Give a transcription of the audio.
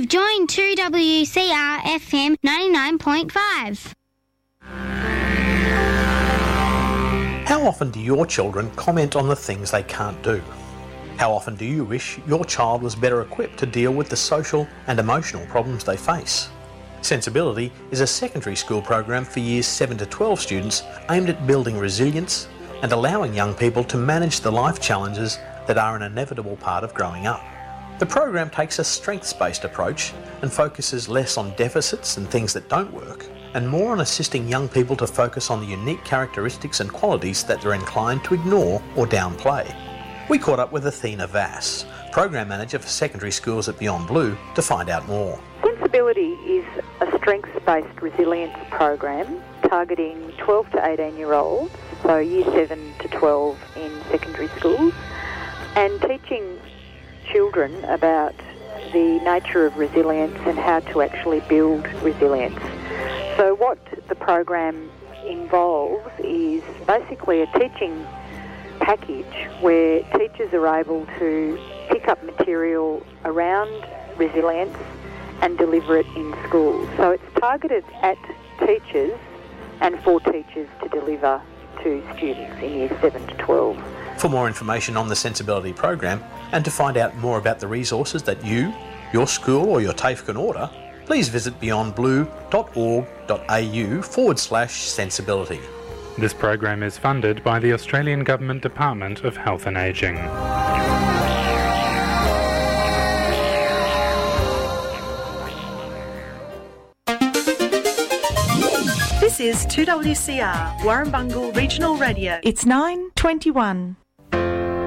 Join 2WCR FM 99.5. How often do your children comment on the things they can't do? How often do you wish your child was better equipped to deal with the social and emotional problems they face? Sensibility is a secondary school program for years 7 to 12 students aimed at building resilience and allowing young people to manage the life challenges that are an inevitable part of growing up. The program takes a strengths-based approach and focuses less on deficits and things that don't work, and more on assisting young people to focus on the unique characteristics and qualities that they're inclined to ignore or downplay. We caught up with Athena Vass, Program Manager for Secondary Schools at Beyond Blue, to find out more. Sensibility is a strengths-based resilience program targeting 12 to 18-year-olds, so year 7 to 12 in secondary schools, and teaching children about the nature of resilience and how to actually build resilience. So what the program involves is basically a teaching package where teachers are able to pick up material around resilience and deliver it in schools. So it's targeted at teachers and for teachers to deliver to students in years 7 to 12. For more information on the Sensibility program and to find out more about the resources that you, your school or your TAFE can order, please visit beyondblue.org.au/sensibility. This program is funded by the Australian Government Department of Health and Ageing. This is 2WCR, Warrumbungle Regional Radio. It's 9:21.